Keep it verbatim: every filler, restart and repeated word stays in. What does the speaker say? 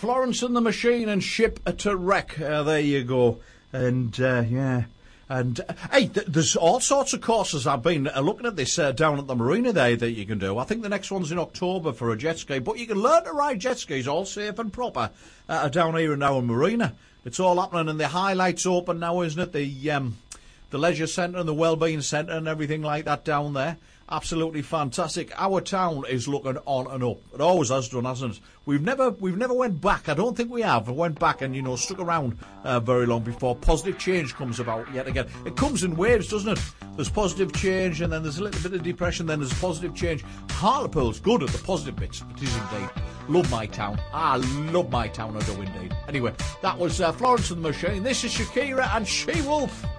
Florence and the Machine and Ship to Wreck. Uh, there you go. And, uh, yeah. And, uh, hey, th- there's all sorts of courses. I've been uh, looking at this uh, down at the marina there that you can do. I think the next one's in October for a jet ski. But you can learn to ride jet skis all safe and proper uh, down here in our marina. It's all happening, and the highlights open now, isn't it? The, um, the leisure centre and the wellbeing centre and everything like that down there. Absolutely fantastic. Our town is looking on and up. It always has done, hasn't it? We've never, we've never went back. I don't think we have. We went back and, you know, stuck around uh, very long before positive change comes about yet again. It comes in waves, doesn't it? There's positive change, and then there's a little bit of depression, then there's positive change. Hartlepool's good at the positive bits. It is indeed. Love my town. I love my town, I do indeed. Anyway, that was uh, Florence and the Machine. This is Shakira and She-Wolf.